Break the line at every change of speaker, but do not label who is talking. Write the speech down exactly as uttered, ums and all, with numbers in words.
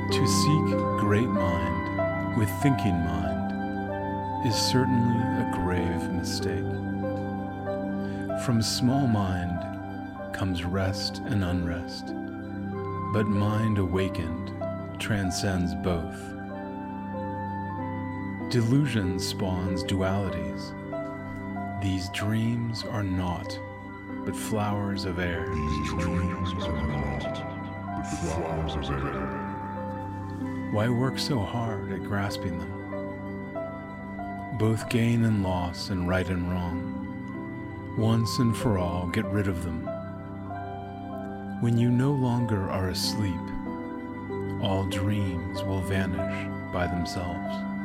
To seek great mind with thinking mind is certainly a grave mistake. From small mind comes rest and unrest, but mind awakened transcends both. Delusion spawns dualities. These dreams are naught but flowers of air.
These dreams are naught but flowers of air.
Why work so hard at grasping them? Both gain and loss and right and wrong. Once and for all, get rid of them. When you no longer are asleep, all dreams will vanish by themselves.